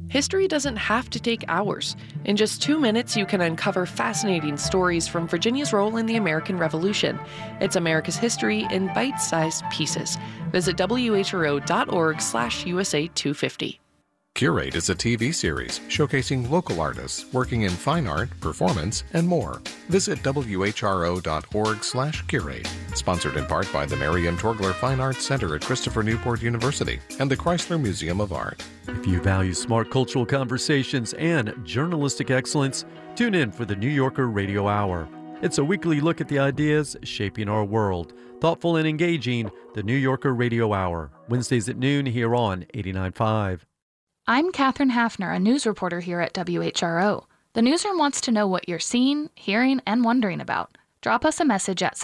History doesn't have to take hours. In just 2 minutes, you can uncover fascinating stories from Virginia's role in the American Revolution. It's America's history in bite-sized pieces. Visit whro.org/USA 250. Curate is a TV series showcasing local artists working in fine art, performance, and more. Visit whro.org/curate. Sponsored in part by the Mary M. Torgler Fine Arts Center at Christopher Newport University and the Chrysler Museum of Art. If you value smart cultural conversations and journalistic excellence, tune in for the New Yorker Radio Hour. It's a weekly look at the ideas shaping our world. Thoughtful and engaging, the New Yorker Radio Hour. Wednesdays at noon here on 89.5. I'm Katherine Hafner, a news reporter here at WHRO. The newsroom wants to know what you're seeing, hearing, and wondering about. Drop us a message at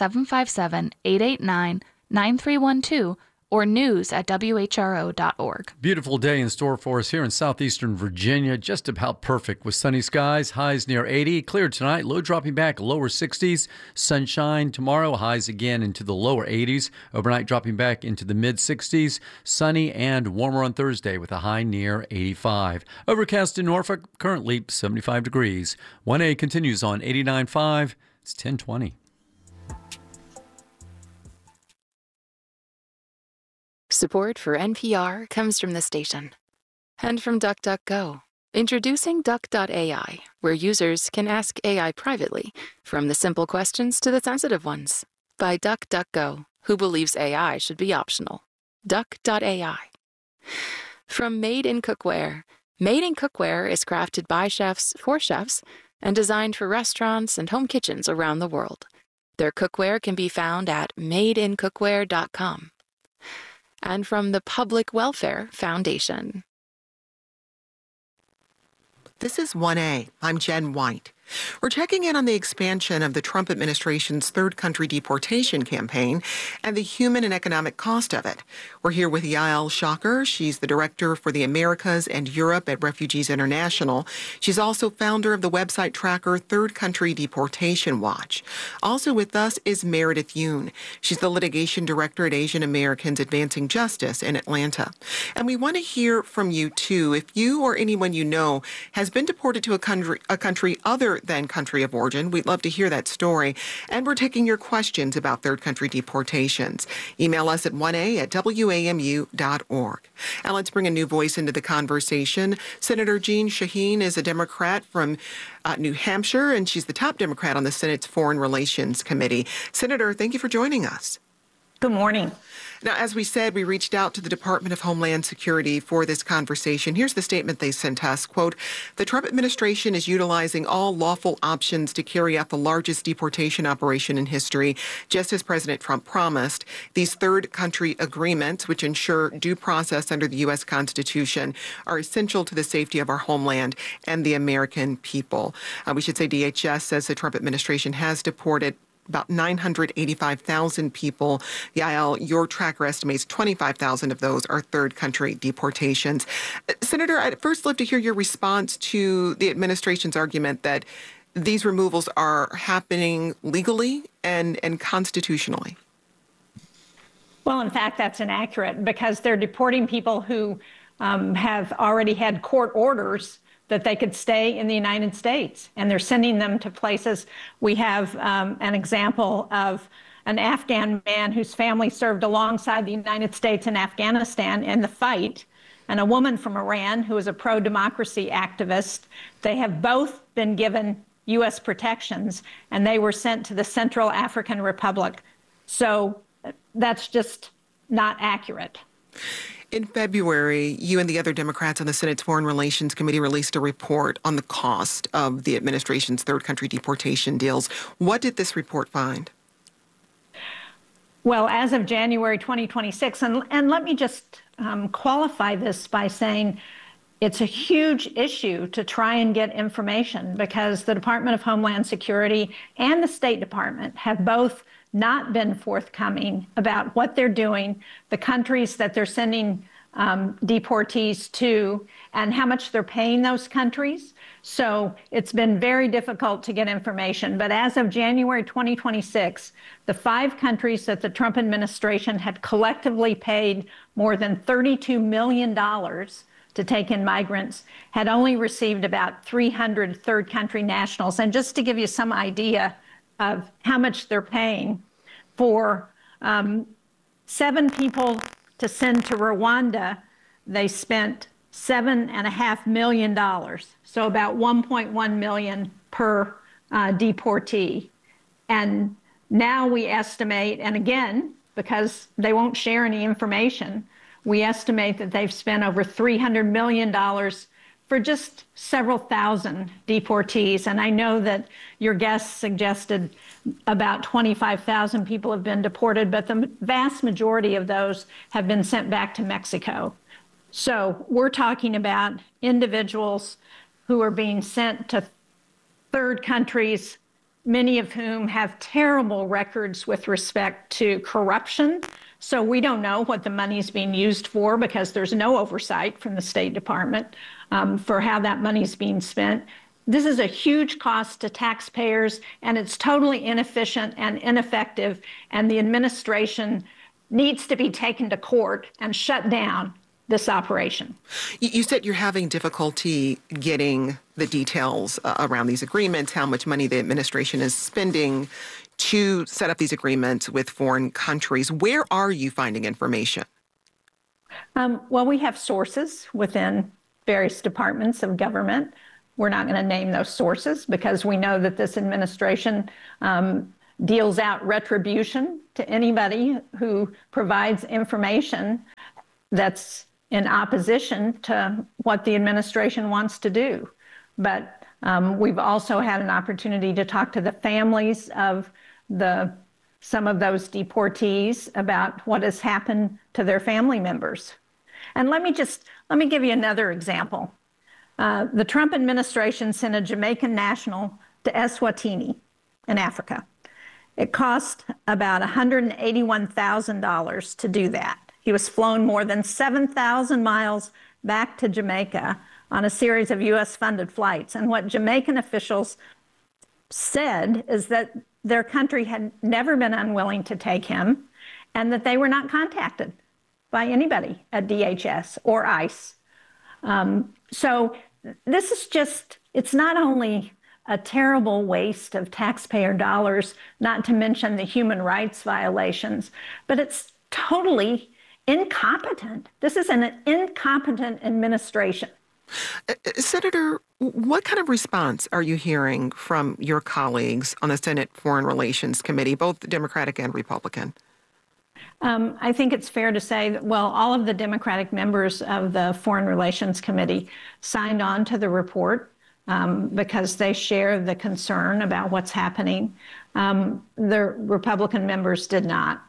757-889-9312 or news@whro.org. Beautiful day in store for us here in southeastern Virginia. Just about perfect with sunny skies, highs near 80. Clear tonight, low dropping back, lower 60s. Sunshine tomorrow, highs again into the lower 80s. Overnight dropping back into the mid 60s. Sunny and warmer on Thursday with a high near 85. Overcast in Norfolk, currently 75 degrees. 1A continues on 89.5. It's 10:20. Support for NPR comes from the station and from DuckDuckGo. Introducing Duck.ai, where users can ask AI privately, from the simple questions to the sensitive ones. By DuckDuckGo, who believes AI should be optional. Duck.ai. From Made in Cookware. Made in Cookware is crafted by chefs for chefs and designed for restaurants and home kitchens around the world. Their cookware can be found at madeincookware.com. And from the Public Welfare Foundation. This is 1A. I'm Jen White. We're checking in on the expansion of the Trump administration's third country deportation campaign and the human and economic cost of it. We're here with Yael Shocker. She's the director for the Americas and Europe at Refugees International. She's also founder of the website tracker Third Country Deportation Watch. Also with us is Meredith Yoon. She's the litigation director at Asian Americans Advancing Justice in Atlanta. And we want to hear from you, too. If you or anyone you know has been deported to a country other than country of origin, we'd love to hear that story. And we're taking your questions about third country deportations. Email us at 1a@wamu.org. And let's bring a new voice into the conversation. Senator Jeanne Shaheen is a Democrat from New Hampshire, and she's the top Democrat on the Senate's Foreign Relations Committee. Senator, thank you for joining us. Good morning. Now, as we said, we reached out to the Department of Homeland Security for this conversation. Here's the statement they sent us. Quote, the Trump administration is utilizing all lawful options to carry out the largest deportation operation in history, just as President Trump promised. These third country agreements, which ensure due process under the U.S. Constitution, are essential to the safety of our homeland and the American people. We should say DHS says the Trump administration has deported about 985,000 people. Yael, your tracker estimates 25,000 of those are third country deportations. Senator, I'd first love to hear your response to the administration's argument that these removals are happening legally and constitutionally. Well, in fact, that's inaccurate because they're deporting people who have already had court orders that they could stay in the United States, and they're sending them to places. We have an example of an Afghan man whose family served alongside the United States in Afghanistan in the fight, and a woman from Iran who is a pro-democracy activist. They have both been given U.S. protections, and they were sent to the Central African Republic. So that's just not accurate. In February, you and the other Democrats on the Senate's Foreign Relations Committee released a report on the cost of the administration's third country deportation deals. What did this report find? Well, as of January 2026, and let me just qualify this by saying it's a huge issue to try and get information because the Department of Homeland Security and the State Department have both not been forthcoming about what they're doing, the countries that they're sending deportees to and how much they're paying those countries. So it's been very difficult to get information. But as of January 2026, the 5 countries that the Trump administration had collectively paid more than $32 million to take in migrants had only received about 300 third country nationals. And just to give you some idea of how much they're paying for 7 people to send to Rwanda, they spent $7.5 million, so about $1.1 million per deportee. And now we estimate, and again, because they won't share any information, we estimate that they've spent over $300 million for just several thousand deportees. And I know that your guest suggested about 25,000 people have been deported, but the vast majority of those have been sent back to Mexico. So we're talking about individuals who are being sent to third countries, many of whom have terrible records with respect to corruption. So we don't know what the money is being used for because there's no oversight from the State Department for how that money is being spent. This is a huge cost to taxpayers, and it's totally inefficient and ineffective, and the administration needs to be taken to court and shut down this operation. You said you're having difficulty getting the details around these agreements, how much money the administration is spending to set up these agreements with foreign countries. Where are you finding information? Well, we have sources within various departments of government. We're not going to name those sources because we know that this administration deals out retribution to anybody who provides information that's in opposition to what the administration wants to do. But we've also had an opportunity to talk to the families of some of those deportees about what has happened to their family members. And let me give you another example. The Trump administration sent a Jamaican national to Eswatini in Africa. It cost about $181,000 to do that. He was flown more than 7,000 miles back to Jamaica on a series of U.S.-funded flights. And what Jamaican officials said is that their country had never been unwilling to take him and that they were not contacted by anybody at DHS or ICE. So this is it's not only a terrible waste of taxpayer dollars, not to mention the human rights violations, but it's totally incompetent. This is an incompetent administration. Senator, what kind of response are you hearing from your colleagues on the Senate Foreign Relations Committee, both Democratic and Republican? I think it's fair to say that, well, all of the Democratic members of the Foreign Relations Committee signed on to the report because they share the concern about what's happening. The Republican members did not.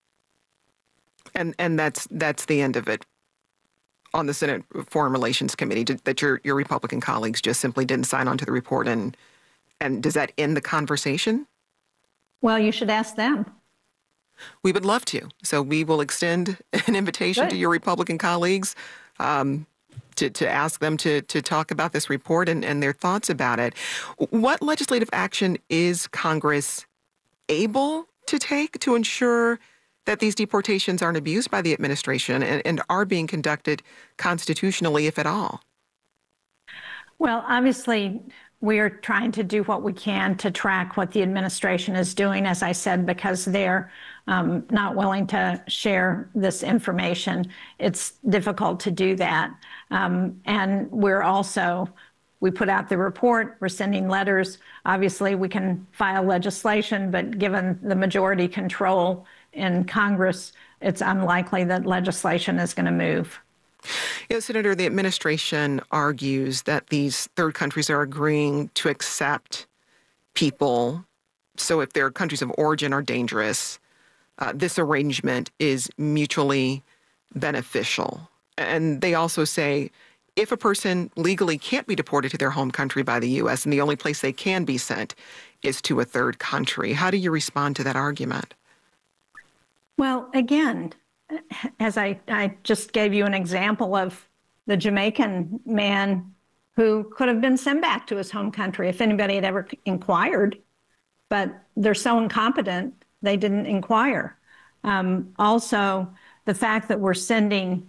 And that's the end of it on the Senate Foreign Relations Committee, that your Republican colleagues just simply didn't sign on to the report, and does that end the conversation? Well, you should ask them. We would love to. So we will extend an invitation to your Republican colleagues to ask them to talk about this report and their thoughts about it. What legislative action is Congress able to take to ensure that these deportations aren't abused by the administration and are being conducted constitutionally, if at all? Well, obviously, we are trying to do what we can to track what the administration is doing, as I said, because they're not willing to share this information. It's difficult to do that. And we put out the report, we're sending letters. Obviously, we can file legislation, but given the majority control in Congress, it's unlikely that legislation is going to move. Yeah, Senator, the administration argues that these third countries are agreeing to accept people. So if their countries of origin are dangerous, this arrangement is mutually beneficial. And they also say if a person legally can't be deported to their home country by the U.S. and the only place they can be sent is to a third country, how do you respond to that argument? Well, again, as I just gave you an example of the Jamaican man who could have been sent back to his home country if anybody had ever inquired, but they're so incompetent, they didn't inquire. Also, the fact that we're sending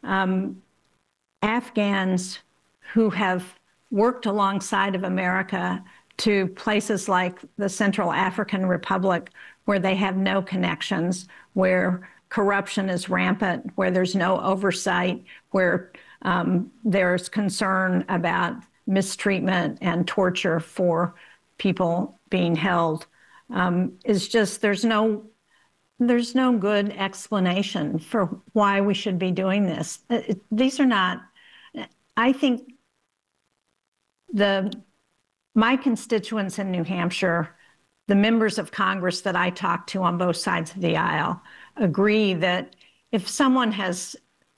Afghans who have worked alongside of America to places like the Central African Republic, where they have no connections, where corruption is rampant, where there's no oversight, where there's concern about mistreatment and torture for people being held, is just there's no good explanation for why we should be doing this. These are not, I think my constituents in New Hampshire, the members of Congress that I talk to on both sides of the aisle, agree that if someone has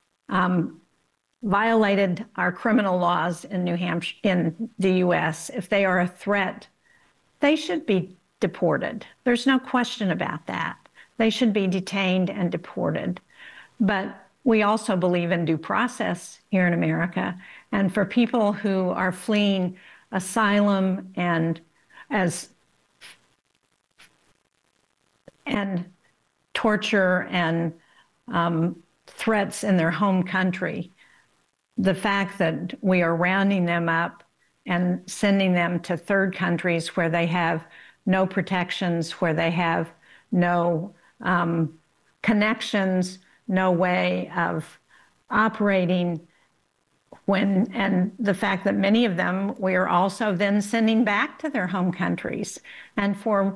violated our criminal laws in New Hampshire, in the U.S., if they are a threat, they should be deported. There's no question about that. They should be detained and deported. But we also believe in due process here in America. And for people who are fleeing asylum and torture and threats in their home country, the fact that we are rounding them up and sending them to third countries where they have no protections, where they have no connections, no way of operating, and the fact that many of them we are also then sending back to their home countries. And for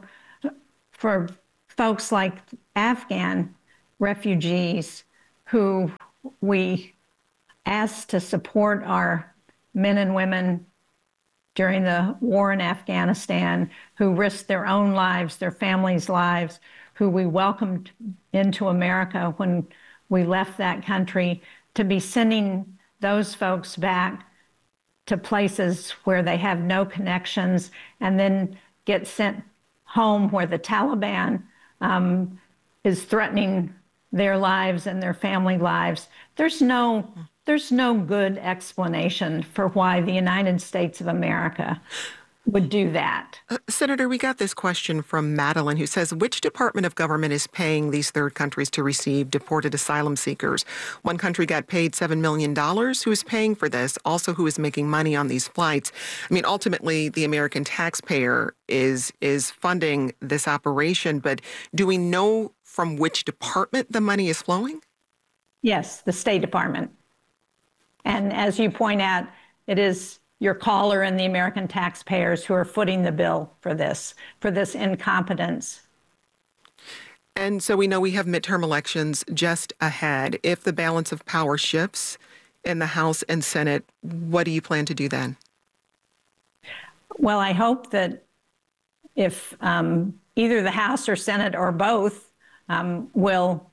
folks like Afghan refugees who we asked to support our men and women during the war in Afghanistan, who risked their own lives, their families' lives, who we welcomed into America when we left that country, to be sending those folks back to places where they have no connections and then get sent home where the Taliban is threatening their lives and their family lives. There's no good explanation for why the United States of America would do that. Senator, we got this question from Madeline, who says, which department of government is paying these third countries to receive deported asylum seekers? One country got paid $7 million. Who is paying for this? Also, who is making money on these flights? I mean, ultimately, the American taxpayer is funding this operation, but do we know from which department the money is flowing? Yes, the State Department. And as you point out, it is your caller and the American taxpayers who are footing the bill for this incompetence. And so we know we have midterm elections just ahead. If the balance of power shifts in the House and Senate, what do you plan to do then? Well, I hope that if either the House or Senate or both will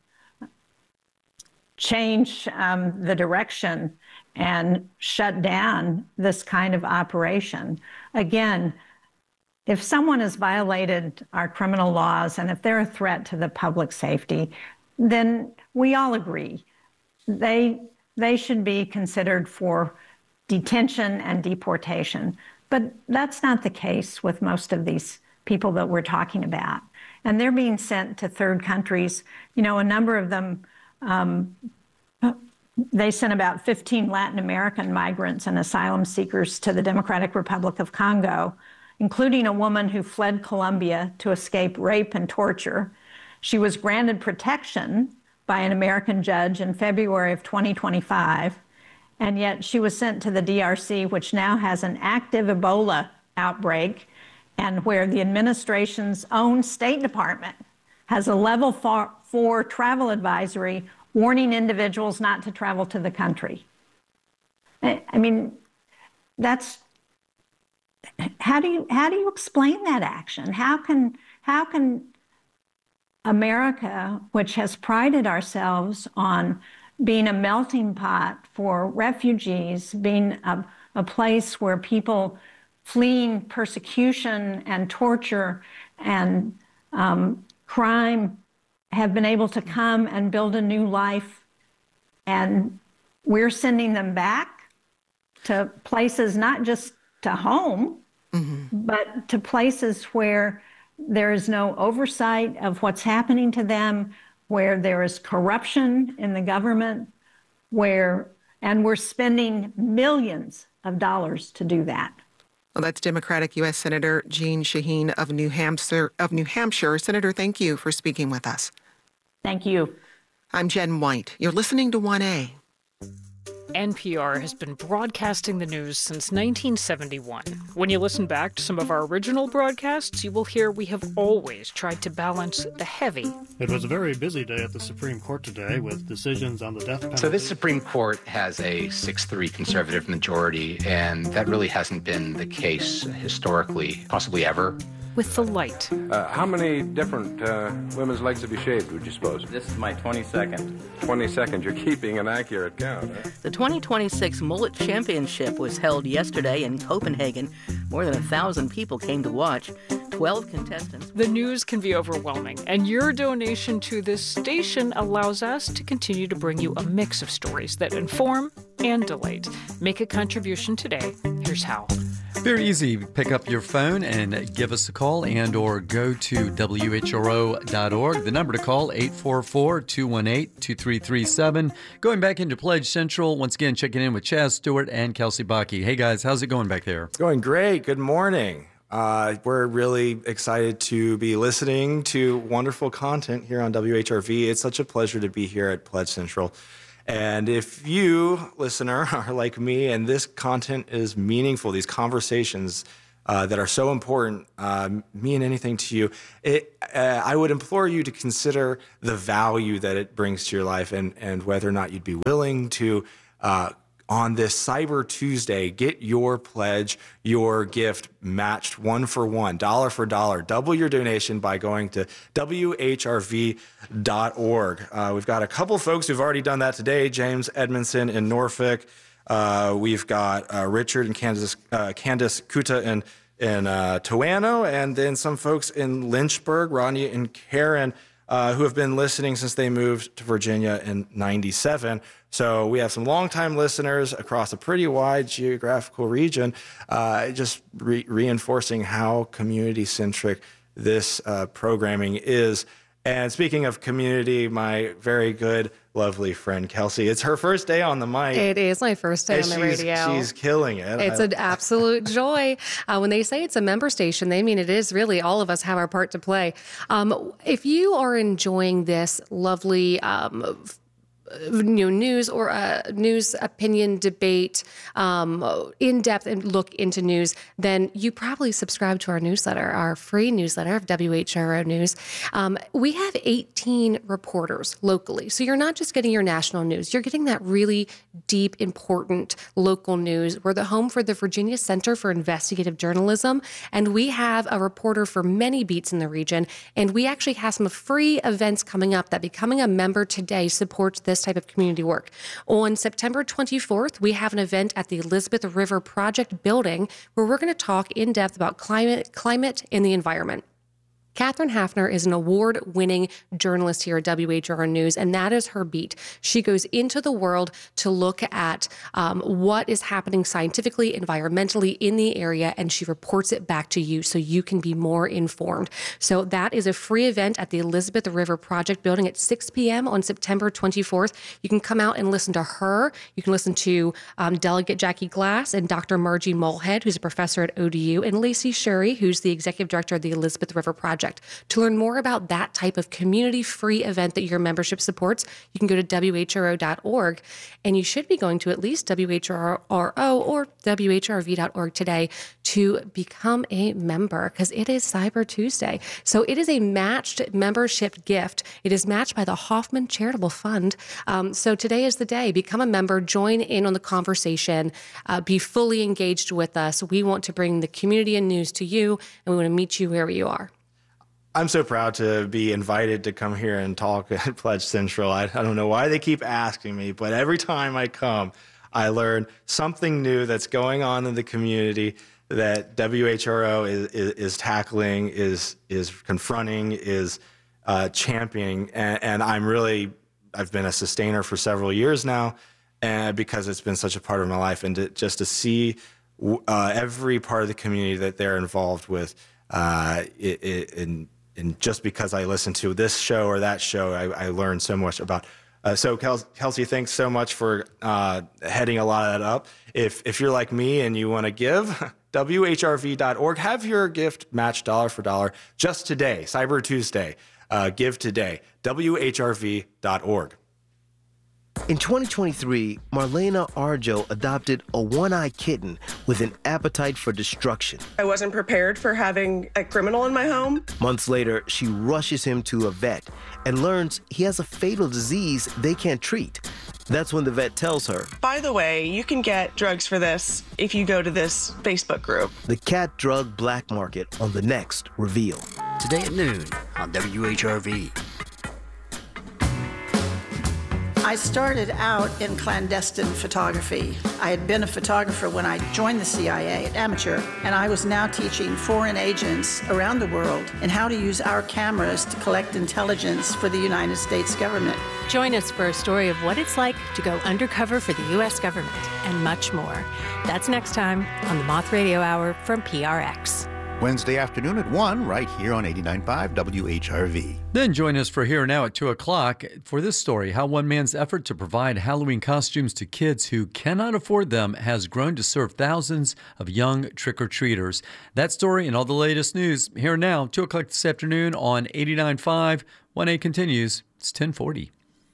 change the direction and shut down this kind of operation. Again, if someone has violated our criminal laws and if they're a threat to the public safety, then we all agree they should be considered for detention and deportation. But that's not the case with most of these people that we're talking about. And they're being sent to third countries. You know, a number of them, they sent about 15 Latin American migrants and asylum seekers to the Democratic Republic of Congo, including a woman who fled Colombia to escape rape and torture. She was granted protection by an American judge in February of 2025, and yet she was sent to the DRC, which now has an active Ebola outbreak, and where the administration's own State Department has a level 4 travel advisory warning individuals not to travel to the country. I mean, that's, how do you explain that action? How can America, which has prided ourselves on being a melting pot for refugees, being a place where people fleeing persecution and torture and crime have been able to come and build a new life, and we're sending them back to places, not just to home, but to places where there is no oversight of what's happening to them, where there is corruption in the government, and we're spending millions of dollars to do that. Well, that's Democratic U.S. Senator Jeanne Shaheen of New Hampshire. Senator, thank you for speaking with us. Thank you. I'm Jen White. You're listening to 1A. NPR has been broadcasting the news since 1971. When you listen back to some of our original broadcasts, you will hear we have always tried to balance the heavy. It was a very busy day at the Supreme Court today with decisions on the death penalty. So this Supreme Court has a 6-3 conservative majority, and that really hasn't been the case historically, possibly ever. With the light. How many different women's legs have you shaved, would you suppose? This is my 22nd. 22nd. You're keeping an accurate count, huh? The 2026 Mullet Championship was held yesterday in Copenhagen. More than 1,000 people came to watch. 12 contestants. The news can be overwhelming, and your donation to this station allows us to continue to bring you a mix of stories that inform and delight. Make a contribution today. Here's how. Very easy. Pick up your phone and give us a call and or go to WHRO.org. The number to call, 844-218-2337. Going back into Pledge Central, once again, checking in with Chaz Stewart and Kelsey Bakke. Hey, guys, how's it going back there? Going great. Good morning. We're really excited to be listening to wonderful content here on WHRV. It's such a pleasure to be here at Pledge Central. And if you, listener, are like me and this content is meaningful, these conversations that are so important mean anything to you, I would implore you to consider the value that it brings to your life and whether or not you'd be willing to, on this Cyber Tuesday, get your pledge, your gift matched one for one, dollar for dollar. Double your donation by going to WHRV.org. We've got a couple folks who've already done that today, James Edmondson in Norfolk. We've got Richard and Candace Kuta in Toano, and then some folks in Lynchburg, Rodney and Karen, who have been listening since they moved to Virginia in '97. So we have some longtime listeners across a pretty wide geographical region, just reinforcing how community-centric this programming is. And speaking of community, my very good, lovely friend Kelsey, it's her first day on the mic. It is my first day on the radio. She's killing it. It's an absolute joy. When they say it's a member station, they mean it is really. All of us have our part to play. If you are enjoying this lovely news or news opinion debate, in-depth and look into news, then you probably subscribe to our newsletter, our free newsletter of WHRO News. We have 18 reporters locally. So you're not just getting your national news, you're getting that really deep, important local news. We're the home for the Virginia Center for Investigative Journalism, and we have a reporter for many beats in the region. And we actually have some free events coming up that becoming a member today supports this type of community work. On September 24th, we have an event at the Elizabeth River Project building where we're going to talk in depth about climate and the environment. Katherine Hafner is an award-winning journalist here at WHRO News, and that is her beat. She goes into the world to look at what is happening scientifically, environmentally in the area, and she reports it back to you so you can be more informed. So that is a free event at the Elizabeth River Project building at 6 p.m. on September 24th. You can come out and listen to her. You can listen to Delegate Jackie Glass and Dr. Margie Mulhead, who's a professor at ODU, and Lacey Shuri, who's the executive director of the Elizabeth River Project. To learn more about that type of community-free event that your membership supports, you can go to WHRO.org, and you should be going to at least WHRO or WHRV.org today to become a member, because it is Cyber Tuesday. So it is a matched membership gift. It is matched by the Hoffman Charitable Fund. So today is the day. Become a member, join in on the conversation, be fully engaged with us. We want to bring the community and news to you, and we want to meet you wherever you are. I'm so proud to be invited to come here and talk at Pledge Central. I don't know why they keep asking me, but every time I come, I learn something new that's going on in the community that WHRO is tackling, is confronting, is championing. And I've been a sustainer for several years now, and because it's been such a part of my life, and just to see every part of the community that they're involved with, and just because I listen to this show or that show, I learn so much about. So Kelsey, thanks so much for heading a lot of that up. If you're like me and you want to give, WHRV.org, have your gift matched dollar for dollar just today, Cyber Tuesday. Give today, WHRV.org. In 2023, Marlena Arjo adopted a one-eyed kitten with an appetite for destruction. I wasn't prepared for having a criminal in my home. Months later, she rushes him to a vet and learns he has a fatal disease they can't treat. That's when the vet tells her, by the way, you can get drugs for this if you go to this Facebook group. The cat drug black market on the next Reveal. Today at noon on WHRV. I started out in clandestine photography. I had been a photographer when I joined the CIA, amateur, and I was now teaching foreign agents around the world in how to use our cameras to collect intelligence for the United States government. Join us for a story of what it's like to go undercover for the U.S. government and much more. That's next time on the Moth Radio Hour from PRX. Wednesday afternoon at 1, right here on 89.5 WHRV. Then join us for Here Now at 2 o'clock for this story, how one man's effort to provide Halloween costumes to kids who cannot afford them has grown to serve thousands of young trick-or-treaters. That story and all the latest news here now, 2 o'clock this afternoon on 89.5. 1A continues. It's 10:40.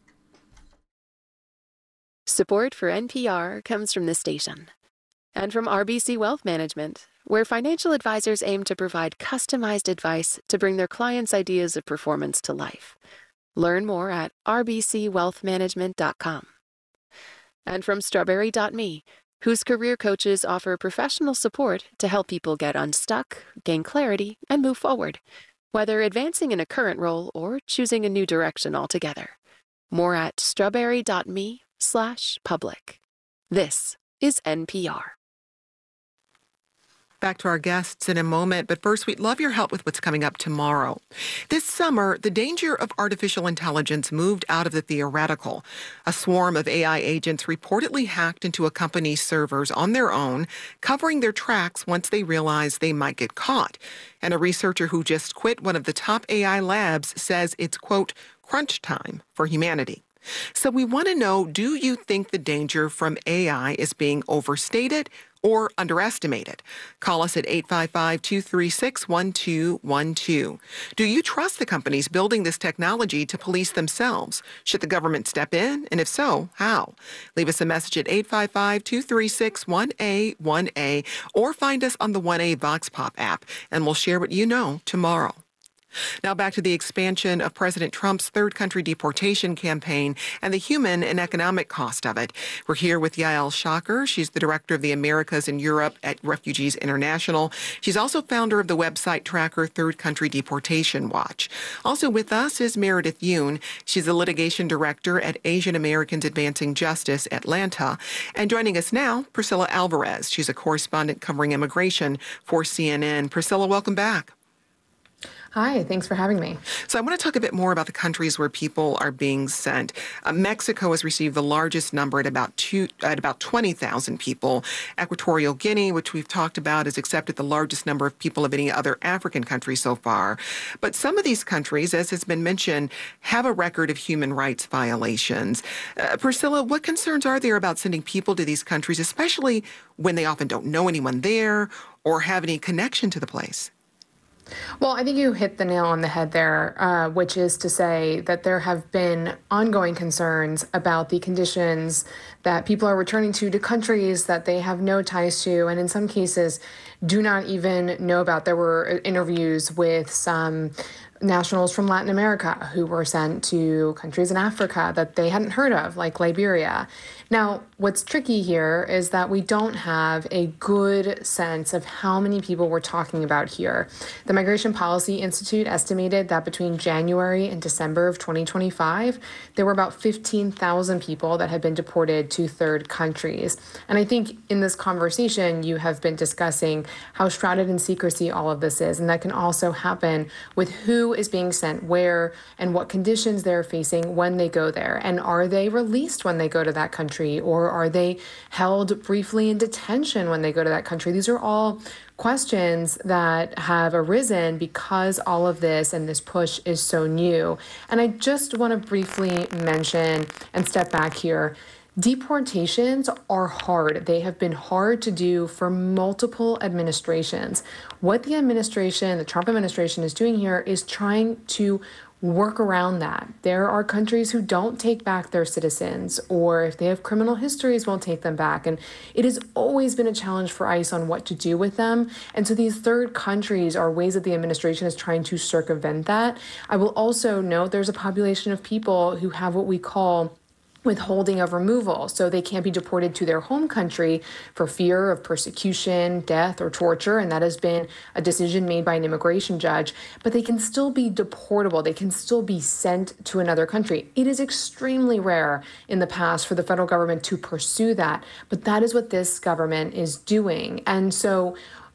Support for NPR comes from this station and from RBC Wealth Management, where financial advisors aim to provide customized advice to bring their clients' ideas of performance to life. Learn more at rbcwealthmanagement.com. And from Strawberry.me, whose career coaches offer professional support to help people get unstuck, gain clarity, and move forward, whether advancing in a current role or choosing a new direction altogether. More at strawberry.me/public. This is NPR. Back to our guests in a moment, but first, we'd love your help with what's coming up tomorrow. This summer, the danger of artificial intelligence moved out of the theoretical. A swarm of AI agents reportedly hacked into a company's servers on their own, covering their tracks once they realized they might get caught. And a researcher who just quit one of the top AI labs says it's, quote, crunch time for humanity. So we want to know, do you think the danger from AI is being overstated or underestimated? Call us at 855-236-1212. Do you trust the companies building this technology to police themselves? Should the government step in? And if so, how? Leave us a message at 855-236-1A1A or find us on the 1A Vox Pop app, and we'll share what you know tomorrow. Now back to the expansion of President Trump's third country deportation campaign and the human and economic cost of it. We're here with Yael Shaker. She's the director of the Americas and Europe at Refugees International. She's also founder of the website tracker Third Country Deportation Watch. Also with us is Meredith Yoon. She's the litigation director at Asian Americans Advancing Justice, Atlanta. And joining us now, Priscilla Alvarez. She's a correspondent covering immigration for CNN. Priscilla, welcome back. Hi, thanks for having me. So I want to talk a bit more about the countries where people are being sent. Mexico has received the largest number at about 20,000 people. Equatorial Guinea, which we've talked about, has accepted the largest number of people of any other African country so far. But some of these countries, as has been mentioned, have a record of human rights violations. Priscilla, what concerns are there about sending people to these countries, especially when they often don't know anyone there or have any connection to the place? Well, I think you hit the nail on the head there, which is to say that there have been ongoing concerns about the conditions that people are returning to countries that they have no ties to, and in some cases do not even know about. There were interviews with some nationals from Latin America who were sent to countries in Africa that they hadn't heard of, like Liberia. Now, what's tricky here is that we don't have a good sense of how many people we're talking about here. The Migration Policy Institute estimated that between January and December of 2025, there were about 15,000 people that had been deported to third countries. And I think in this conversation, you have been discussing how shrouded in secrecy all of this is, and that can also happen with who who is being sent where and what conditions they're facing when they go there. And are they released when they go to that country, or are they held briefly in detention when they go to that country? These are all questions that have arisen because all of this and this push is so new. And I just want to briefly mention and step back here. Deportations are hard. They have been hard to do for multiple administrations. What the Trump administration is doing here is trying to work around that. There are countries who don't take back their citizens, or if they have criminal histories, won't take them back. And it has always been a challenge for ICE on what to do with them. And so these third countries are ways that the administration is trying to circumvent that. I will also note there's a population of people who have what we call withholding of removal. So they can't be deported to their home country for fear of persecution, death, or torture. And that has been a decision made by an immigration judge. But they can still be deportable. They can still be sent to another country. It is extremely rare in the past for the federal government to pursue that. But that is what this government is doing. And so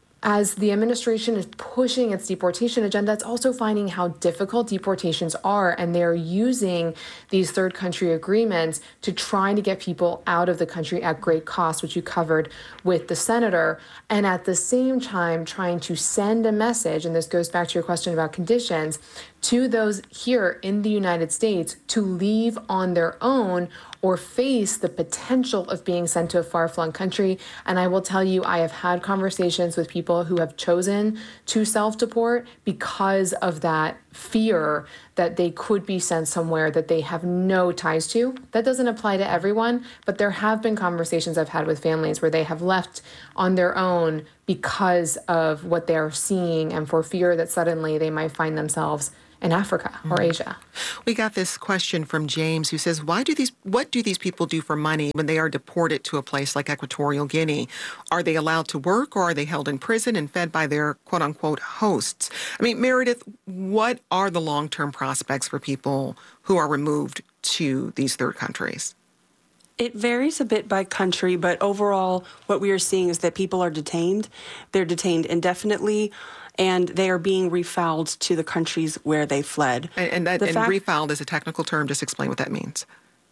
as the administration is pushing its deportation agenda, it's also finding how difficult deportations are, and they're using these third country agreements to try to get people out of the country at great cost, which you covered with the senator, and at the same time trying to send a message, and this goes back to your question about conditions, to those here in the United States to leave on their own or face the potential of being sent to a far-flung country. And I will tell you, I have had conversations with people who have chosen to self-deport because of that fear that they could be sent somewhere that they have no ties to. That doesn't apply to everyone, but there have been conversations I've had with families where they have left on their own because of what they're seeing and for fear that suddenly they might find themselves in Africa or Asia. We got this question from James, who says, what do these people do for money when they are deported to a place like Equatorial Guinea? Are they allowed to work, or are they held in prison and fed by their quote-unquote hosts? I mean, Meredith, what are the long-term prospects for people who are removed to these third countries? It varies a bit by country, but overall, what we are seeing is that people are detained. They're detained indefinitely, and they are being refouled to the countries where they fled. And refouled is a technical term. Just explain what that means.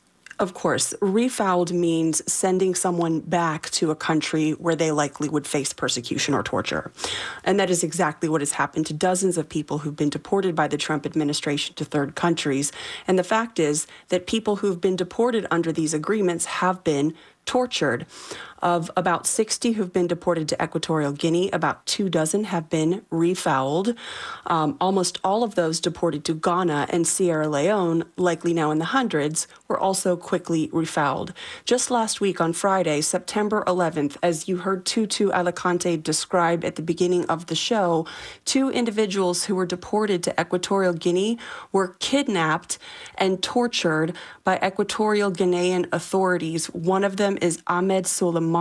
Of course. Refouled means sending someone back to a country where they likely would face persecution or torture. And that is exactly what has happened to dozens of people who've been deported by the Trump administration to third countries. And the fact is that people who've been deported under these agreements have been tortured. Of about 60 who've been deported to Equatorial Guinea, about 24 have been refouled. Almost all of those deported to Ghana and Sierra Leone, likely now in the hundreds, were also quickly refouled. Just last week on Friday, September 11th, as you heard Tutu Alicante describe at the beginning of the show, 2 individuals who were deported to Equatorial Guinea were kidnapped and tortured by Equatorial Guinean authorities. One of them is Ahmed Suleiman,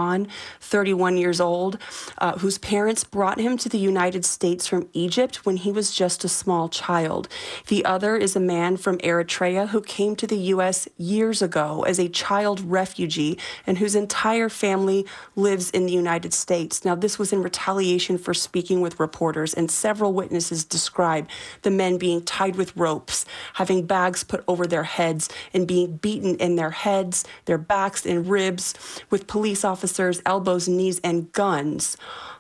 31 years old, whose parents brought him to the United States from Egypt when he was just a small child. The other is a man from Eritrea who came to the U.S. years ago as a child refugee and whose entire family lives in the United States. Now, this was in retaliation for speaking with reporters, and several witnesses describe the men being tied with ropes, having bags put over their heads, and being beaten in their heads, their backs, and ribs with police officers, elbows, knees, and guns.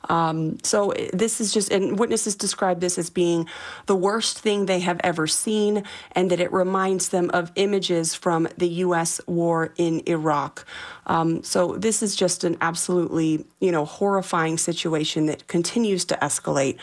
So this is just, and witnesses describe this as being the worst thing they have ever seen, and that it reminds them of images from the U.S. war in Iraq. So this is just an absolutely, horrifying situation that continues to escalate.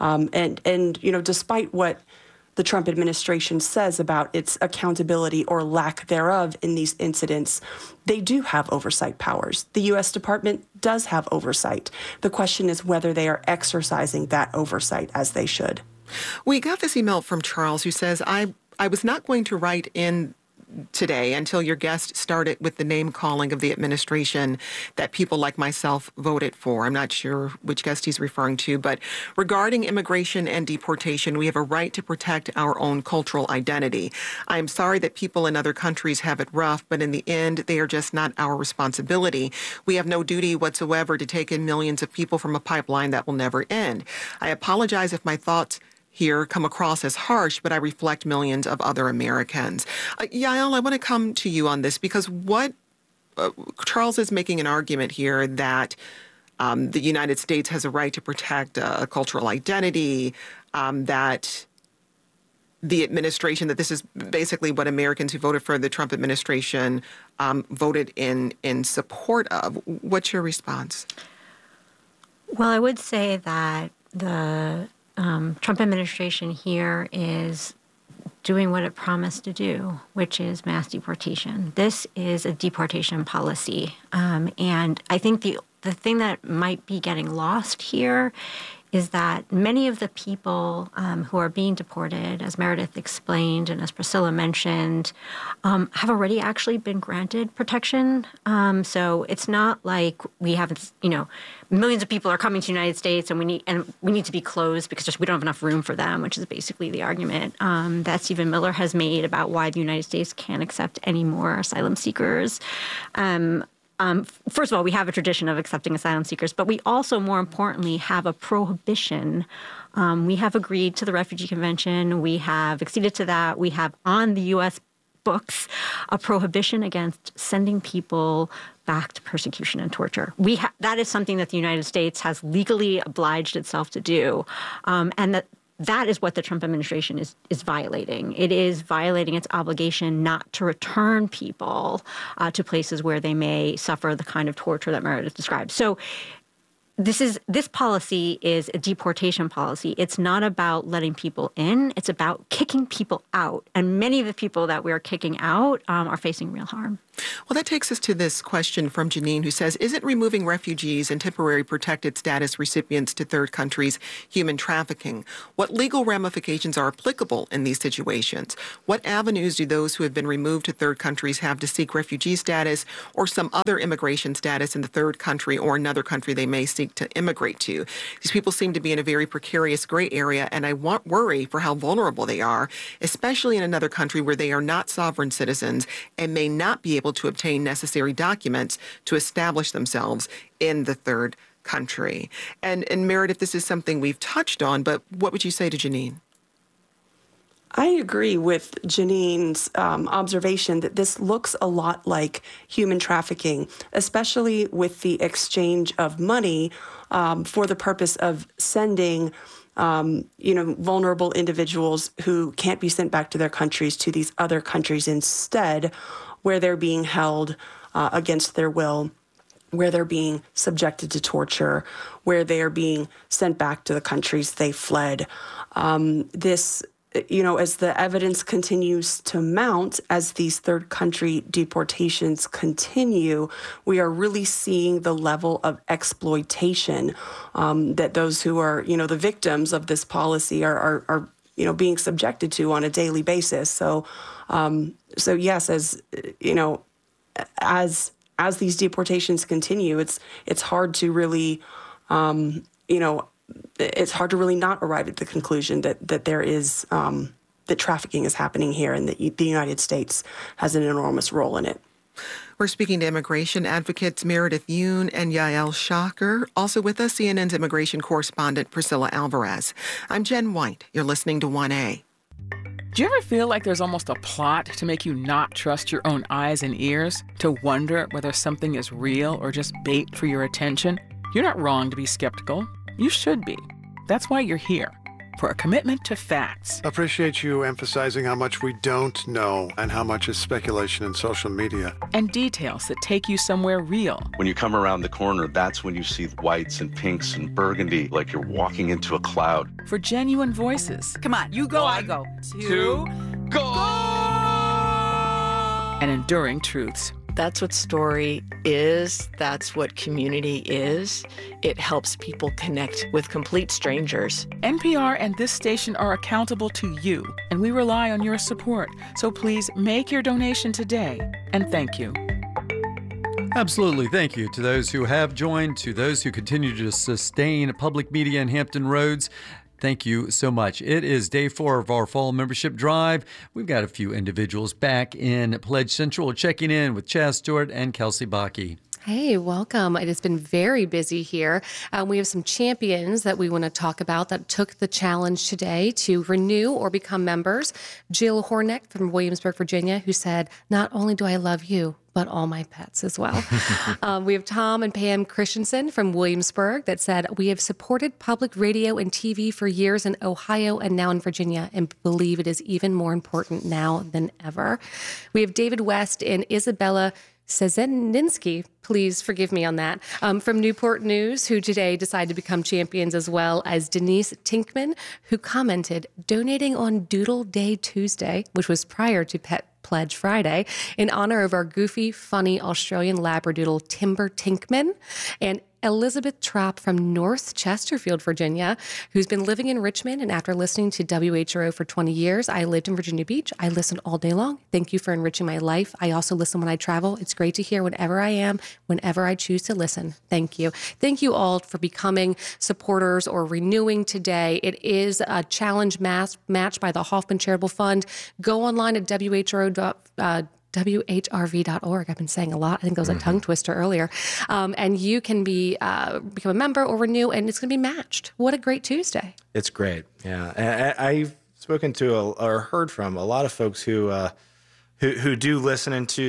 And despite what the Trump administration says about its accountability or lack thereof in these incidents, they do have oversight powers. The U.S. Department does have oversight. The question is whether they are exercising that oversight as they should. We got this email from Charles, who says, I was not going to write in today until your guest started with the name calling of the administration that people like myself voted for. I'm not sure which guest he's referring to, but regarding immigration and deportation, we have a right to protect our own cultural identity. I'm sorry that people in other countries have it rough, but in the end, they are just not our responsibility. We have no duty whatsoever to take in millions of people from a pipeline that will never end. I apologize if my thoughts here come across as harsh, but I reflect millions of other Americans. Yael, I want to come to you on this because what Charles is making an argument here that the United States has a right to protect a cultural identity, that the administration, that this is basically what Americans who voted for the Trump administration voted in support of. What's your response? Well, I would say that the Trump administration here is doing what it promised to do, which is mass deportation. This is a deportation policy. And I think the thing that might be getting lost here is that many of the people who are being deported, as Meredith explained and as Priscilla mentioned, have already actually been granted protection. So it's not like we haven't, millions of people are coming to the United States and we need to be closed because we don't have enough room for them, which is basically the argument that Stephen Miller has made about why the United States can't accept any more asylum seekers. First of all, we have a tradition of accepting asylum seekers, but we also, more importantly, have a prohibition. We have agreed to the Refugee Convention. We have acceded to that. We have on the U.S. books a prohibition against sending people back to persecution and torture. That is something that the United States has legally obliged itself to do, and that is what the Trump administration is violating. It is violating its obligation not to return people to places where they may suffer the kind of torture that Meredith described. So this policy is a deportation policy. It's not about letting people in. It's about kicking people out. And many of the people that we are kicking out are facing real harm. Well, that takes us to this question from Janine, who says, isn't removing refugees and temporary protected status recipients to third countries human trafficking? What legal ramifications are applicable in these situations? What avenues do those who have been removed to third countries have to seek refugee status or some other immigration status in the third country or another country they may seek to immigrate to? These people seem to be in a very precarious gray area, and I worry for how vulnerable they are, especially in another country where they are not sovereign citizens and may not be able to obtain necessary documents to establish themselves in the third country. And Meredith, this is something we've touched on, but what would you say to Janine? I agree with Janine's observation that this looks a lot like human trafficking, especially with the exchange of money for the purpose of sending vulnerable individuals who can't be sent back to their countries to these other countries instead, where they're being held against their will, where they're being subjected to torture, where they are being sent back to the countries they fled. As the evidence continues to mount, as these third country deportations continue, we are really seeing the level of exploitation that those who are, the victims of this policy are being subjected to on a daily basis. So yes, as these deportations continue, it's hard to really, it's hard to really not arrive at the conclusion that there is that trafficking is happening here and that the United States has an enormous role in it. We're speaking to immigration advocates Meredith Yoon and Yael Shaker. Also with us, CNN's immigration correspondent Priscilla Alvarez. I'm Jen White. You're listening to 1A. Do you ever feel like there's almost a plot to make you not trust your own eyes and ears, to wonder whether something is real or just bait for your attention? You're not wrong to be skeptical. You should be. That's why you're here, for a commitment to facts. Appreciate you emphasizing how much we don't know and how much is speculation in social media. And details that take you somewhere real. When you come around the corner, that's when you see whites and pinks and burgundy, like you're walking into a cloud. For genuine voices. Come on, you go, I go. Two, go! And enduring truths. That's what story is. That's what community is. It helps people connect with complete strangers. NPR and this station are accountable to you, and we rely on your support. So please make your donation today, and thank you. Absolutely. Thank you to those who have joined, to those who continue to sustain public media in Hampton Roads. Thank you so much. It is day 4 of our fall membership drive. We've got a few individuals back in Pledge Central checking in with Chaz Stewart and Kelsey Bakke. Hey, welcome. It has been very busy here. We have some champions that we want to talk about that took the challenge today to renew or become members. Jill Horneck from Williamsburg, Virginia, who said, "Not only do I love you, but all my pets as well." We have Tom and Pam Christensen from Williamsburg that said, "We have supported public radio and TV for years in Ohio and now in Virginia and believe it is even more important now than ever." We have David West and Isabella Szeninsky, please forgive me on that, from Newport News, who today decided to become champions, as well as Denise Tinkman, who commented, "Donating on Doodle Day Tuesday," which was prior to Pet Pledge Friday, in honor of our goofy, funny Australian Labradoodle Timber Tinkman, and Elizabeth Trapp from North Chesterfield, Virginia, who's been living in Richmond. And after listening to WHRO for 20 years, I lived in Virginia Beach. I listen all day long. Thank you for enriching my life. I also listen when I travel. It's great to hear whenever I am, whenever I choose to listen. Thank you. Thank you all for becoming supporters or renewing today. It is a challenge match by the Hoffman Charitable Fund. Go online at WHRV.org. I've been saying a lot. I think it was a tongue twister earlier. And you can become a member or renew, and it's going to be matched. What a great Tuesday. It's great. Yeah. I've spoken to or heard from a lot of folks who do listen into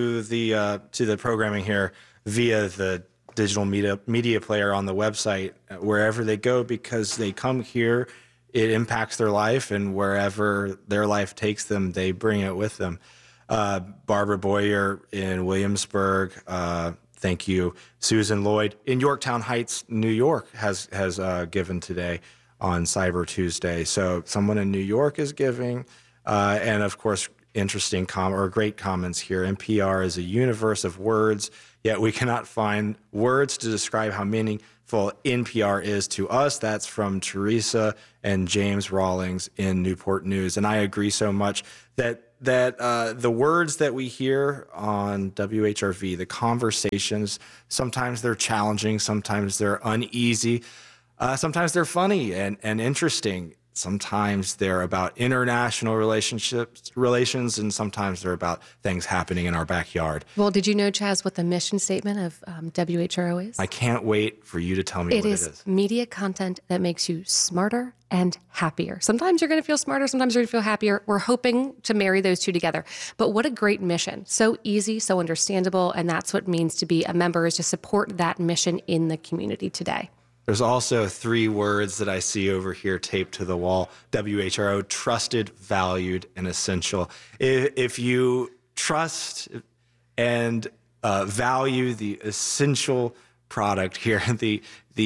the programming here via the digital media player on the website, wherever they go, because they come here, it impacts their life, and wherever their life takes them, they bring it with them. Barbara Boyer in Williamsburg, thank you. Susan Lloyd in Yorktown Heights, New York, has given today on Cyber Tuesday. So someone in New York is giving, and of course, interesting great comments here. NPR is a universe of words, yet we cannot find words to describe how meaningful NPR is to us. That's from Teresa and James Rawlings in Newport News, and I agree so much that the words that we hear on WHRV, the conversations, sometimes they're challenging, sometimes they're uneasy, sometimes they're funny and interesting. Sometimes they're about international relations, and sometimes they're about things happening in our backyard. Well, did you know, Chaz, what the mission statement of WHRO is? I can't wait for you to tell me what it is. It is media content that makes you smarter and happier. Sometimes you're going to feel smarter, sometimes you're going to feel happier. We're hoping to marry those two together. But what a great mission. So easy, so understandable, and that's what it means to be a member, is to support that mission in the community today. There's also 3 words that I see over here taped to the wall. WHRO, trusted, valued, and essential. If you trust and value the essential product here, the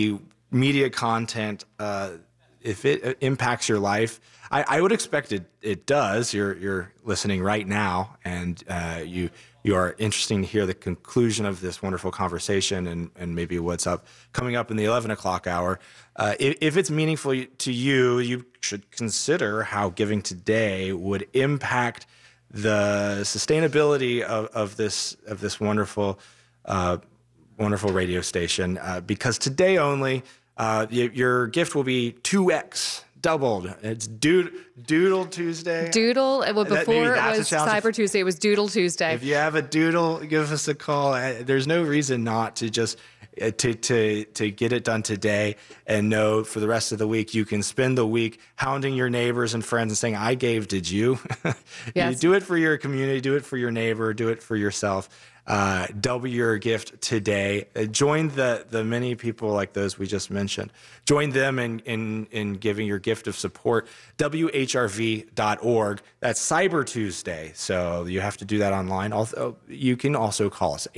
media content, if it impacts your life, I would expect it does. You're listening right now, and you are interesting to hear the conclusion of this wonderful conversation and maybe what's coming up in the 11 o'clock hour. If it's meaningful to you, you should consider how giving today would impact the sustainability of this wonderful radio station. Because today only, your gift will be 2x. Doubled. It's Doodle Tuesday. Doodle. Well, before it was Cyber Tuesday, it was Doodle Tuesday. If you have a doodle, give us a call. There's no reason not to just to get it done today, and know for the rest of the week you can spend the week hounding your neighbors and friends and saying, "I gave, did you?" Yes. You do it for your community, do it for your neighbor, do it for yourself. Double your gift today. Join the many people like those we just mentioned. Join them in giving your gift of support. WHRV.org. That's Cyber Tuesday. So you have to do that online. Although you can also call us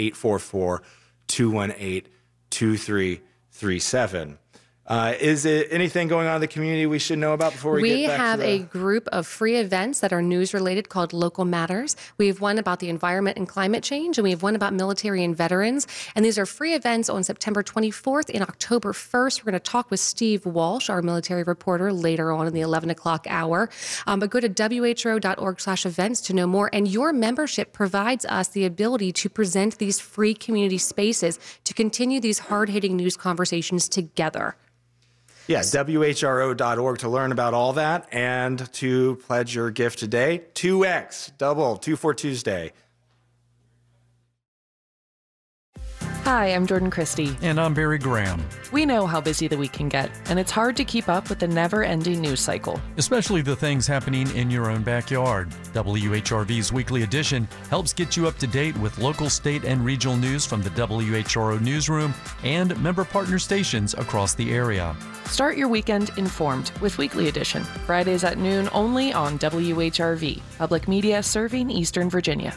844-218-2337. Is it anything going on in the community we should know about before we get back to We have a group of free events that are news-related called Local Matters. We have one about the environment and climate change, and we have one about military and veterans. And these are free events on September 24th and October 1st. We're going to talk with Steve Walsh, our military reporter, later on in the 11 o'clock hour. But go to WHRO.org/events to know more. And your membership provides us the ability to present these free community spaces to continue these hard-hitting news conversations together. Yeah, WHRO.org to learn about all that and to pledge your gift today. 2X, double, 2 for Tuesday. Hi, I'm Jordan Christie. And I'm Barry Graham. We know how busy the week can get, and it's hard to keep up with the never-ending news cycle. Especially the things happening in your own backyard. WHRV's Weekly Edition helps get you up to date with local, state, and regional news from the WHRO newsroom and member partner stations across the area. Start your weekend informed with Weekly Edition, Fridays at noon only on WHRV, public media serving Eastern Virginia.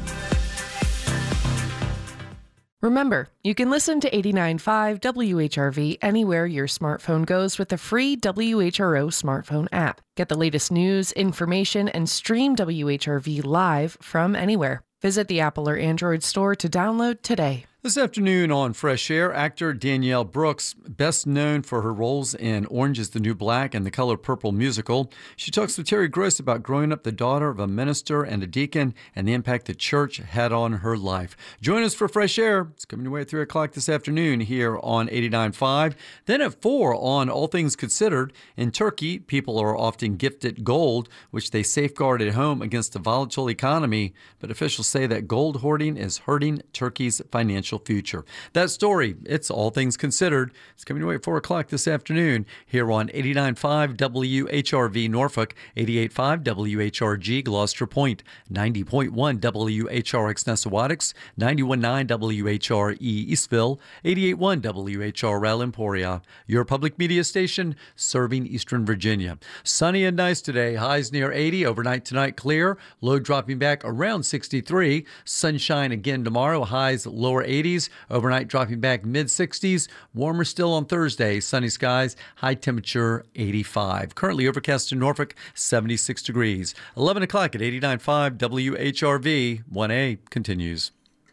Remember, you can listen to 89.5 WHRV anywhere your smartphone goes with the free WHRO smartphone app. Get the latest news, information, and stream WHRV live from anywhere. Visit the Apple or Android store to download today. This afternoon on Fresh Air, actor Danielle Brooks, best known for her roles in Orange is the New Black and The Color Purple musical. She talks with Terry Gross about growing up the daughter of a minister and a deacon and the impact the church had on her life. Join us for Fresh Air. It's coming away at 3 o'clock this afternoon here on 89.5. Then at 4 on All Things Considered. In Turkey, people are often gifted gold, which they safeguard at home against the volatile economy. But officials say that gold hoarding is hurting Turkey's financial future. That story, it's All Things Considered. It's coming away at 4 o'clock this afternoon here on 89.5 WHRV Norfolk, 88.5 WHRG Gloucester Point, 90.1 WHRX Nessawadox, 91.9 WHRE Eastville, 88.1 WHRL Emporia. Your public media station serving Eastern Virginia. Sunny and nice today. Highs near 80. Overnight tonight clear. Low dropping back around 63. Sunshine again tomorrow. Highs lower 80s. Overnight dropping back mid-60s. Warmer still on Thursday. Sunny skies. High temperature 85. Currently overcast in Norfolk, 76 degrees. 11 o'clock at 89.5 WHRV. 1A continues.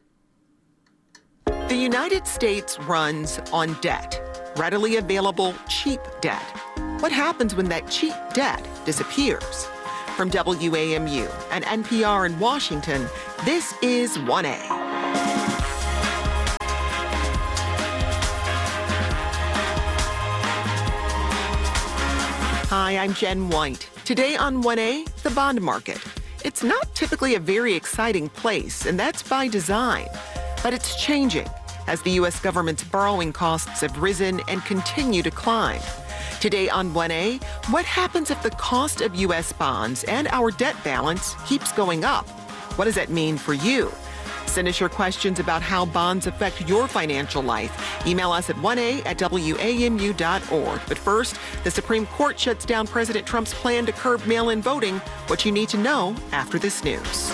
The United States runs on debt. Readily available, cheap debt. What happens when that cheap debt disappears? From WAMU and NPR in Washington, this is 1A. Hi, I'm Jen White. Today on 1A, the bond market. It's not typically a very exciting place, and that's by design. But it's changing as the U.S. government's borrowing costs have risen and continue to climb. Today on 1A, what happens if the cost of U.S. bonds and our debt balance keeps going up? What does that mean for you? Send us your questions about how bonds affect your financial life. Email us at 1a@wamu.org. But first, the Supreme Court shuts down President Trump's plan to curb mail-in voting. What you need to know after this news.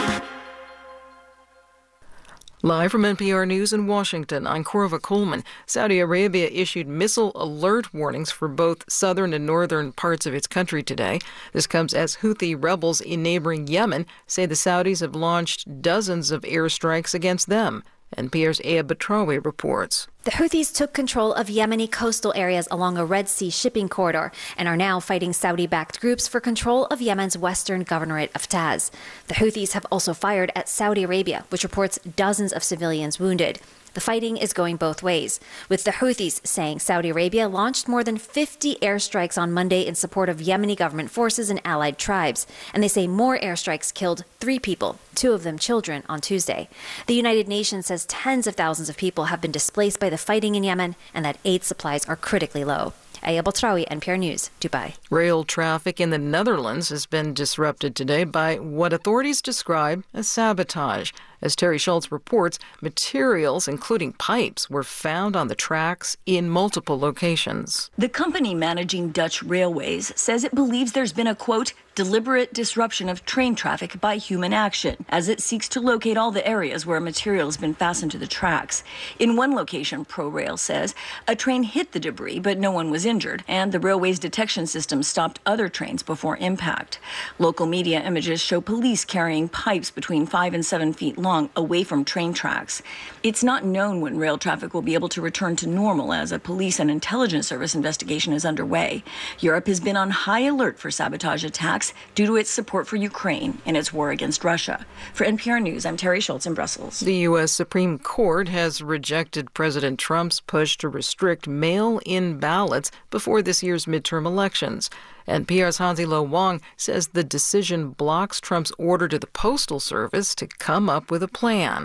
Live from NPR News in Washington, I'm Korva Coleman. Saudi Arabia issued missile alert warnings for both southern and northern parts of its country today. This comes as Houthi rebels in neighboring Yemen say the Saudis have launched dozens of airstrikes against them. NPR's Aya Batrawi reports. The Houthis took control of Yemeni coastal areas along a Red Sea shipping corridor and are now fighting Saudi-backed groups for control of Yemen's western governorate of Taz. The Houthis have also fired at Saudi Arabia, which reports dozens of civilians wounded. The fighting is going both ways, with the Houthis saying Saudi Arabia launched more than 50 airstrikes on Monday in support of Yemeni government forces and allied tribes, and they say more airstrikes killed 3 people, 2 of them children, on Tuesday. The United Nations says tens of thousands of people have been displaced by the fighting in Yemen and that aid supplies are critically low. Aya Batrawi, NPR News, Dubai. Rail traffic in the Netherlands has been disrupted today by what authorities describe as sabotage. As Terry Schultz reports, materials, including pipes, were found on the tracks in multiple locations. The company managing Dutch Railways says it believes there's been a, quote, deliberate disruption of train traffic by human action, as it seeks to locate all the areas where material has been fastened to the tracks. In one location, ProRail says, a train hit the debris, but no one was injured, and the railway's detection system stopped other trains before impact. Local media images show police carrying pipes between 5 and 7 feet long away from train tracks. It's not known when rail traffic will be able to return to normal, as a police and intelligence service investigation is underway. Europe has been on high alert for sabotage attacks due to its support for Ukraine in its war against Russia. For NPR News, I'm Terry Schultz in Brussels. The U.S. Supreme Court has rejected President Trump's push to restrict mail-in ballots before this year's midterm elections. NPR's Hansi Lo Wang says the decision blocks Trump's order to the Postal Service to come up with a plan.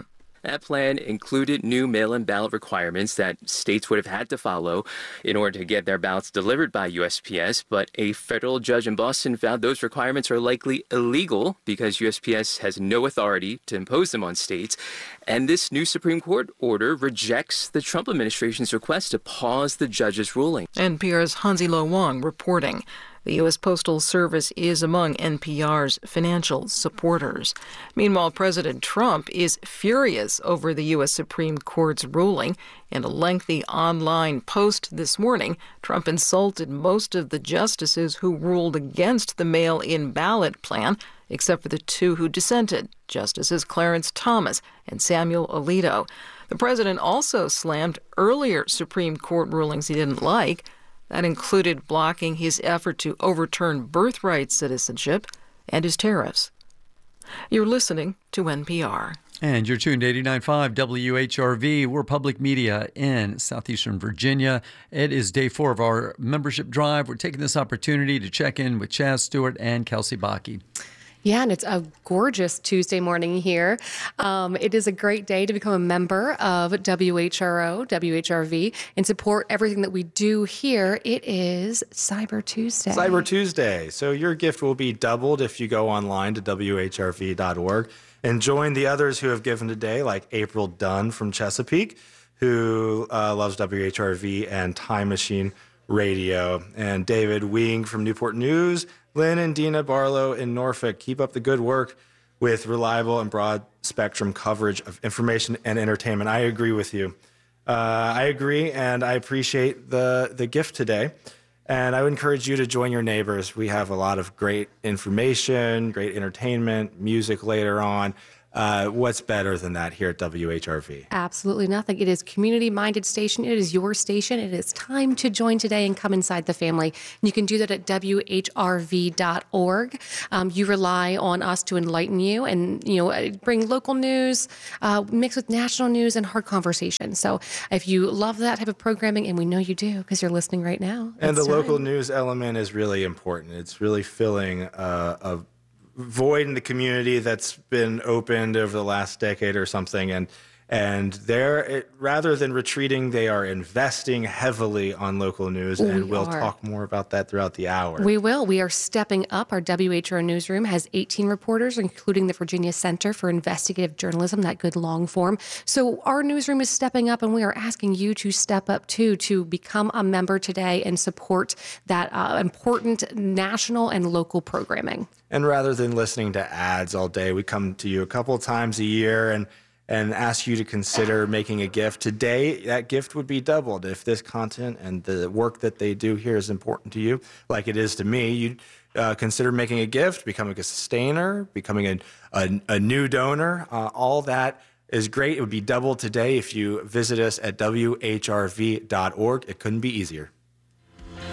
That plan included new mail-in ballot requirements that states would have had to follow in order to get their ballots delivered by USPS, but a federal judge in Boston found those requirements are likely illegal because USPS has no authority to impose them on states. And this new Supreme Court order rejects the Trump administration's request to pause the judge's ruling. NPR's Hansi-Lo Wang reporting. The U.S. Postal Service is among NPR's financial supporters. Meanwhile, President Trump is furious over the U.S. Supreme Court's ruling. In a lengthy online post this morning, Trump insulted most of the justices who ruled against the mail-in ballot plan, except for the two who dissented, Justices Clarence Thomas and Samuel Alito. The president also slammed earlier Supreme Court rulings he didn't like. That included blocking his effort to overturn birthright citizenship and his tariffs. You're listening to NPR. And you're tuned to 89.5 WHRV. We're public media in southeastern Virginia. It is day 4 of our membership drive. We're taking this opportunity to check in with Chaz Stewart and Kelsey Bakke. Yeah, and it's a gorgeous Tuesday morning here. It is a great day to become a member of WHRO, WHRV, and support everything that we do here. It is Cyber Tuesday. Cyber Tuesday. So your gift will be doubled if you go online to WHRV.org and join the others who have given today, like April Dunn from Chesapeake, who loves WHRV and Time Machine Radio, and David Wing from Newport News, Lynn and Dina Barlow in Norfolk. Keep up the good work with reliable and broad spectrum coverage of information and entertainment. I agree with you. I agree, and I appreciate the gift today. And I would encourage you to join your neighbors. We have a lot of great information, great entertainment, music later on. What's better than that here at WHRV? Absolutely nothing. It is community-minded station. It is your station. It is time to join today and come inside the family. And you can do that at WHRV.org. You rely on us to enlighten you and, bring local news mixed with national news and hard conversation. So if you love that type of programming, and we know you do because you're listening right now. And the local news element is really important. It's really filling a void in the community that's been opened over the last decade or something, and they're, rather than retreating, they are investing heavily on local news, and we'll talk more about that throughout the hour. We will. We are stepping up. Our WHRO newsroom has 18 reporters, including the Virginia Center for Investigative Journalism, that good long form. So our newsroom is stepping up, and we are asking you to step up too, to become a member today and support that important national and local programming. And rather than listening to ads all day, we come to you a couple of times a year and ask you to consider making a gift. Today, that gift would be doubled. If this content and the work that they do here is important to you, like it is to me, you'd consider making a gift, becoming a sustainer, becoming a new donor. All that is great. It would be doubled today if you visit us at WHRV.org. It couldn't be easier.